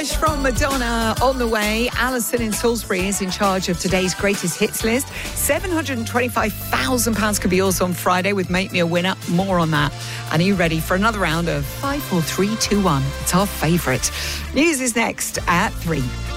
Fresh from Madonna on the way. Alison in Salisbury is in charge of today's greatest hits list. £725,000 could be yours on Friday with Make Me a Winner. More on that. And are you ready for another round of 5, 4, 3, 2, 1? It's our favourite. News is next at 3.